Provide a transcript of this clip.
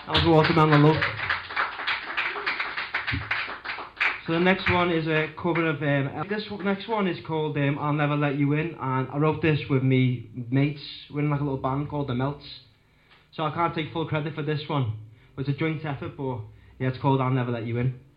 That was Watermelon Love. So the next one is a cover of, this next one is called I'll Never Let You In, and I wrote this with me mates. We're in like a little band called The Melts. So I can't take full credit for this one. It's a joint effort, but yeah, it's called I'll Never Let You In.